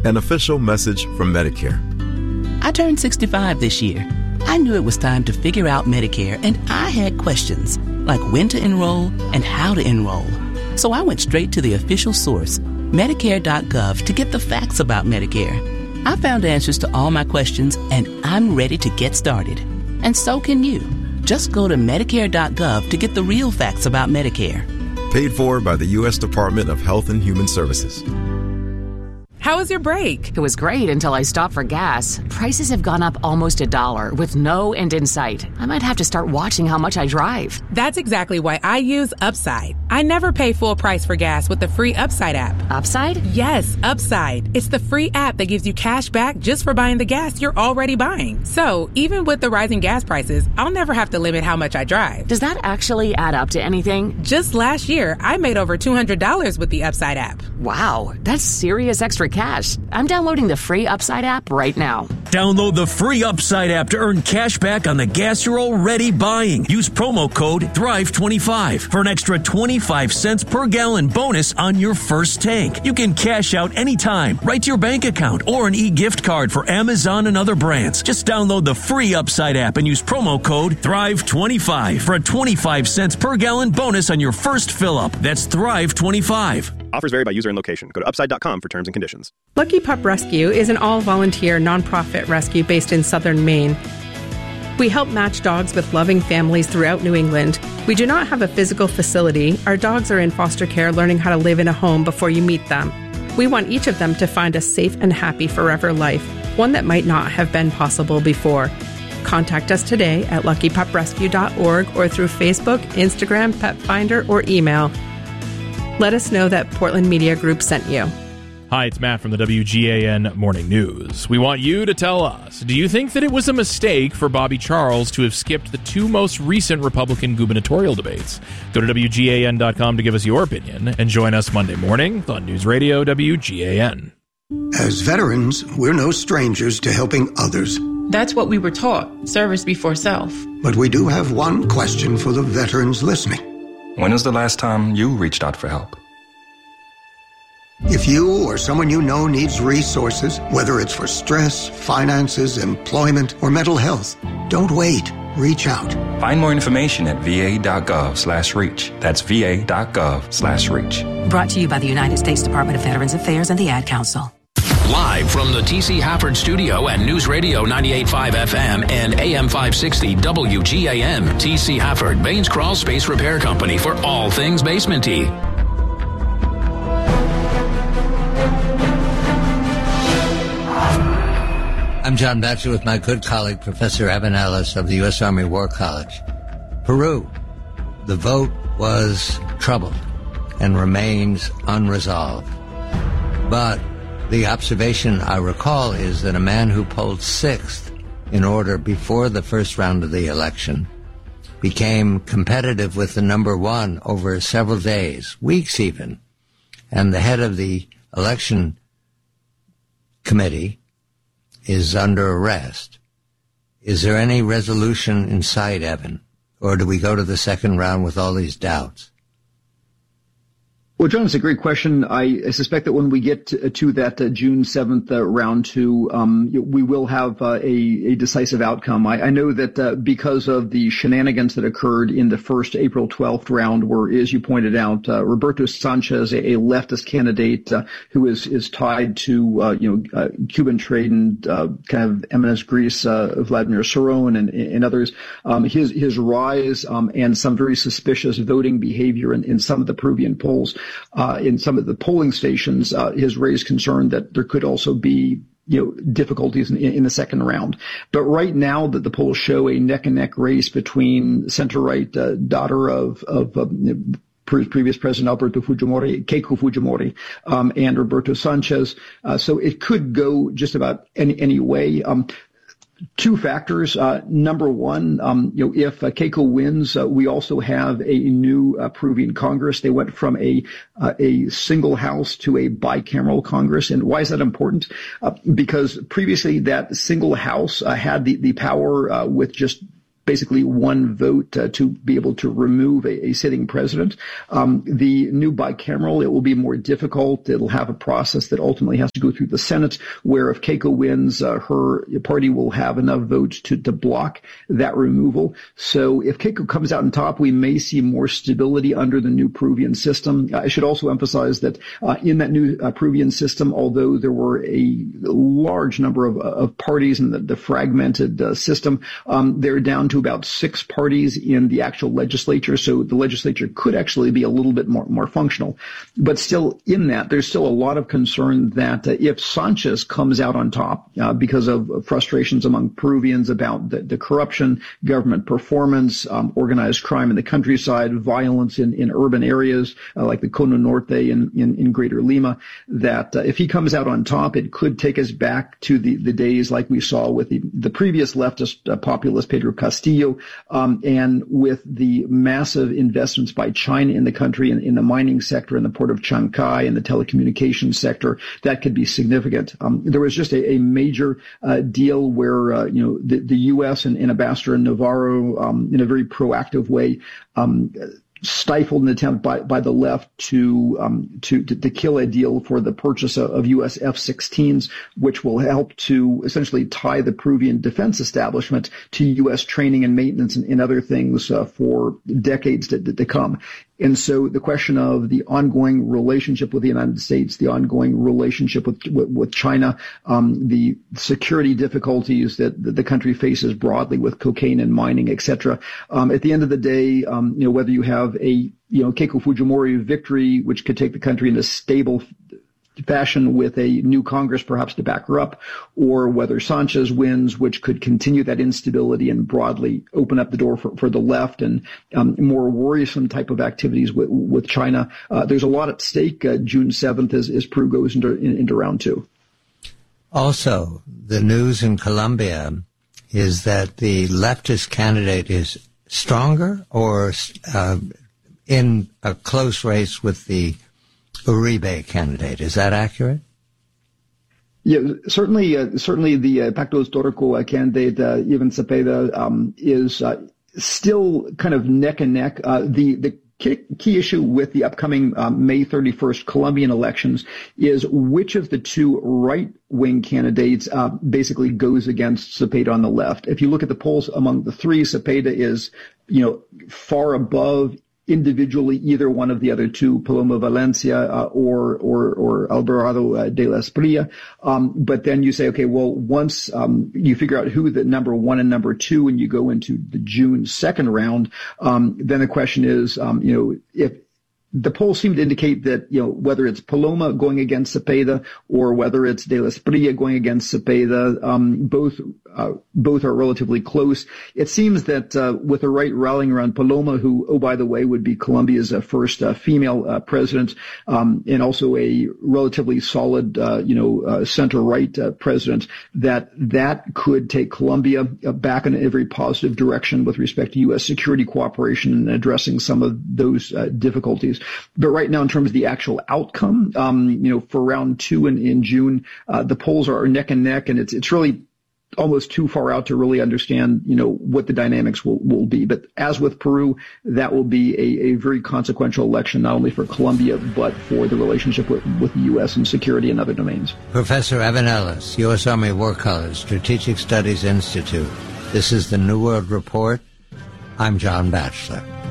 An official message from Medicare. I turned 65 this year. I knew it was time to figure out Medicare, and I had questions, like when to enroll and how to enroll. So I went straight to the official source, Medicare.gov, to get the facts about Medicare. I found answers to all my questions, and I'm ready to get started. And so can you. Just go to Medicare.gov to get the real facts about Medicare. Paid for by the U.S. Department of Health and Human Services. How was your break? It was great until I stopped for gas. Prices have gone up almost $1 with no end in sight. I might have to start watching how much I drive. That's exactly why I use Upside. I never pay full price for gas with the free Upside app. Upside? Yes, Upside. It's the free app that gives you cash back just for buying the gas you're already buying. So even with the rising gas prices, I'll never have to limit how much I drive. Does that actually add up to anything? Just last year, I made over $200 with the Upside app. Wow, that's serious extra cash. I'm downloading the free Upside app right now. Download the free Upside app to earn cash back on the gas you're already buying. Use promo code THRIVE25 for an extra 25 cents per gallon bonus on your first tank. You can cash out anytime, right to your bank account, or an e-gift card for Amazon and other brands. Just download the free Upside app and use promo code THRIVE25 for a 25 cents per gallon bonus on your first fill-up. That's THRIVE25. Offers vary by user and location. Go to upside.com for terms and conditions. Lucky Pup Rescue is an all-volunteer nonprofit rescue based in southern Maine. We help match dogs with loving families throughout New England. We do not have a physical facility. Our dogs are in foster care learning how to live in a home before you meet them. We want each of them to find a safe and happy forever life, one that might not have been possible before. Contact us today at luckypuprescue.org or through Facebook, Instagram, Pet Finder, or email. Let us know that Portland Media Group sent you. Hi, it's Matt from the WGAN Morning News. We want you to tell us, do you think that it was a mistake for Bobby Charles to have skipped the two most recent Republican gubernatorial debates? Go to WGAN.com to give us your opinion and join us Monday morning on News Radio WGAN. As veterans, we're no strangers to helping others. That's what we were taught, service before self. But we do have one question for the veterans listening. When was the last time you reached out for help? If you or someone you know needs resources, whether it's for stress, finances, employment, or mental health, don't wait. Reach out. Find more information at va.gov/reach. That's va.gov/reach. Brought to you by the United States Department of Veterans Affairs and the Ad Council. Live from the T.C. Hafford Studio at News Radio 98.5 FM and AM 560 WGAN. T.C. Hafford, Baines Crawl Space Repair Company for all things basement-y. I'm John Batchelor with my good colleague, Professor Evan Ellis of the U.S. Army War College. Peru, the vote was troubled and remains unresolved. But the observation I recall is that a man who polled sixth in order before the first round of the election became competitive with the number one over several days, weeks even. And the head of the election committee is under arrest. Is there any resolution in sight, Evan? Or do we go to the second round with all these doubts? Well, John, it's a great question. I suspect that when we get to that June 7th round two, we will have a decisive outcome. I know that because of the shenanigans that occurred in the first April 12th round, where, as you pointed out, Roberto Sanchez, a leftist candidate who is tied to Cuban trade and kind of eminence Greece, Vladimir Soron and others, his rise and some very suspicious voting behavior in some of the Peruvian polls. In some of the polling stations, has raised concern that there could also be, difficulties in the second round. But right now, that the polls show a neck-and-neck race between center-right daughter of Peru's previous president Alberto Fujimori, Keiko Fujimori, and Roberto Sanchez. So it could go just about any way. Two factors. Number one, if Keiko wins, we also have a new Peruvian Congress. They went from a single house to a bicameral Congress. And why is that important? Because previously that single house had the power with just basically one vote to be able to remove a sitting president. The new bicameral, it will be more difficult. It'll have a process that ultimately has to go through the Senate, where if Keiko wins, her party will have enough votes to block that removal. So if Keiko comes out on top, we may see more stability under the new Peruvian system. I should also emphasize that in that new Peruvian system, although there were a large number of parties in the fragmented system, they're down to about 6 parties in the actual legislature, so the legislature could actually be a little bit more functional. But still, in that, there's still a lot of concern that if Sanchez comes out on top because of frustrations among Peruvians about the corruption, government performance, organized crime in the countryside, violence in urban areas like the Cono Norte in Greater Lima, that if he comes out on top, it could take us back to the days like we saw with the previous leftist populist Pedro Castillo, and with the massive investments by China in the country, in the mining sector, in the port of Chancay, in the telecommunications sector, that could be significant. There was just a major deal where the U.S. and Ambassador Navarro, in a very proactive way, stifled an attempt by the left to kill a deal for the purchase of U.S. F-16s, which will help to essentially tie the Peruvian defense establishment to U.S. training and maintenance and other things for decades to come. And so the question of the ongoing relationship with the United States, the ongoing relationship with China, the security difficulties that the country faces broadly with cocaine and mining, etc. At the end of the day, whether you have a Keiko Fujimori victory, which could take the country into stable fashion with a new Congress perhaps to back her up, or whether Sanchez wins, which could continue that instability and broadly open up the door for the left and more worrisome type of activities with China. There's a lot at stake June 7th as Peru goes into round 2. Also, the news in Colombia is that the leftist candidate is stronger or in a close race with the Uribe candidate. Is that accurate? Yeah, certainly the Pacto Histórico candidate, Ivan Cepeda, is still kind of neck and neck. The key issue with the upcoming May 31st Colombian elections is which of the two right-wing candidates basically goes against Cepeda on the left. If you look at the polls among the three, Cepeda is, far above individually either one of the other two, Paloma Valencia or Alvarado de la Espriella. But then you say, okay, well, once you figure out who the number 1 and number 2 and you go into the June 2nd round, then the question is, if the polls seem to indicate that, whether it's Paloma going against Cepeda or whether it's De La Espriella going against Cepeda, both are relatively close. It seems that with the right rallying around Paloma, who, oh, by the way, would be Colombia's first female president, and also a relatively solid, center-right president, that could take Colombia back in a very positive direction with respect to U.S. security cooperation and addressing some of those difficulties. But right now, in terms of the actual outcome, for round 2 in June, the polls are neck and neck, and it's really almost too far out to really understand, what the dynamics will be. But as with Peru, that will be a very consequential election, not only for Colombia, but for the relationship with the U.S. and security and other domains. Professor Evan Ellis, U.S. Army War College, Strategic Studies Institute. This is the New World Report. I'm John Batchelor.